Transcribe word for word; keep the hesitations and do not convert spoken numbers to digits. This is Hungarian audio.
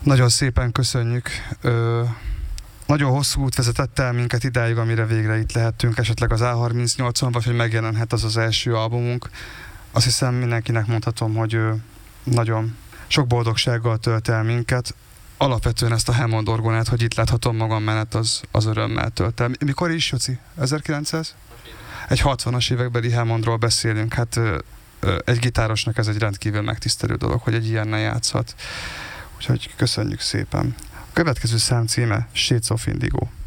Nagyon szépen köszönjük. Ö, nagyon hosszú út vezetett el minket idáig, amire végre itt lehettünk, esetleg az á harmincnyolcon, vagy hogy megjelenhet az az első albumunk. Azt hiszem mindenkinek mondhatom, hogy ö, nagyon sok boldogsággal tölt el minket. Alapvetően ezt a Hammond orgonát, hogy itt láthatom magam mellett, az, az örömmel tölt el. Mikor is, Joci? ezerkilencszáz? Egy hatvanas évekbeli Hammondról beszélünk. Hát ö, ö, egy gitárosnak ez egy rendkívül megtisztelő dolog, hogy egy ilyennel játszhat. Úgyhogy köszönjük szépen. A következő szám címe Shades of Indigo.